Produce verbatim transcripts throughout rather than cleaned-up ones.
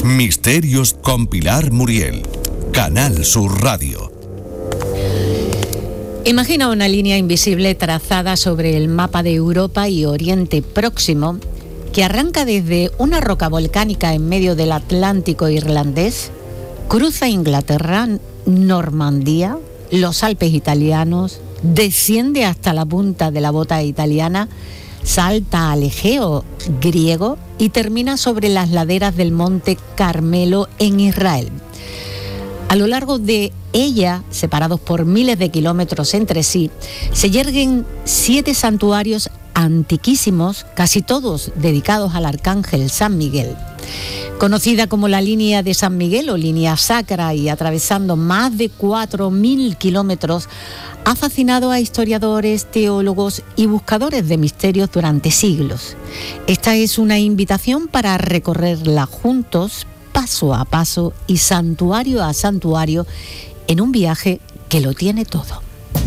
Misterios con Pilar Muriel. Canal Sur Radio. Imagina una línea invisible trazada sobre el mapa de Europa y Oriente Próximo que arranca desde una roca volcánica en medio del Atlántico irlandés, cruza Inglaterra, Normandía, los Alpes italianos, desciende hasta la punta de la bota italiana, salta al Egeo griego y termina sobre las laderas del Monte Carmelo en Israel. A lo largo de ella, separados por miles de kilómetros entre sí, se yerguen siete santuarios antiquísimos, casi todos dedicados al arcángel San Miguel. Conocida como la línea de San Miguel o línea sacra y atravesando más de cuatro mil kilómetros, ha fascinado a historiadores, teólogos y buscadores de misterios durante siglos. Esta es una invitación para recorrerla juntos, paso a paso y santuario a santuario, en un viaje que lo tiene todo.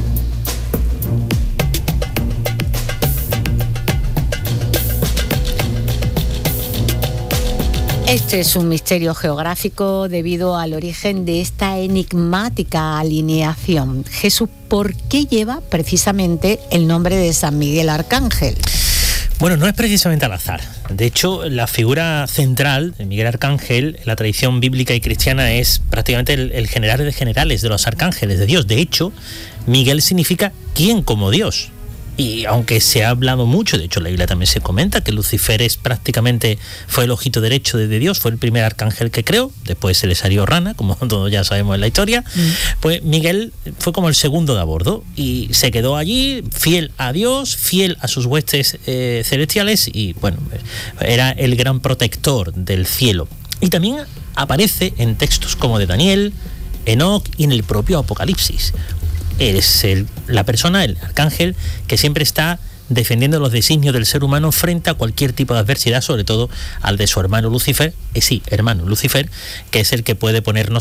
Este es un misterio geográfico debido al origen de esta enigmática alineación. Jesús, ¿por qué lleva precisamente el nombre de San Miguel Arcángel? Bueno, no es precisamente al azar. De hecho, la figura central de Miguel Arcángel en la tradición bíblica y cristiana es prácticamente el, el general de generales de los arcángeles de Dios. De hecho, Miguel significa ¿quién como Dios? Y aunque se ha hablado mucho, de hecho la Biblia también se comenta que Lucifer es prácticamente, fue el ojito derecho de Dios, fue el primer arcángel que creó, después se le salió rana, como todos ya sabemos en la historia, mm. pues Miguel fue como el segundo de a bordo y se quedó allí fiel a Dios, fiel a sus huestes eh, celestiales y bueno, era el gran protector del cielo. Y también aparece en textos como de Daniel, Enoc y en el propio Apocalipsis. Es el, la persona, el arcángel, que siempre está defendiendo los designios del ser humano frente a cualquier tipo de adversidad, sobre todo al de su hermano Lucifer, eh, sí, hermano Lucifer, que es el que puede ponernos